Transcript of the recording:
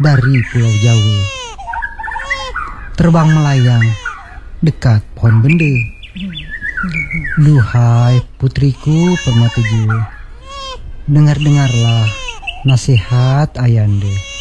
dari Pulau Jawa. Terbang melayang dekat pohon bende. Duhai putriku Permata Jiwa, dengar-dengarlah nasihat ayande.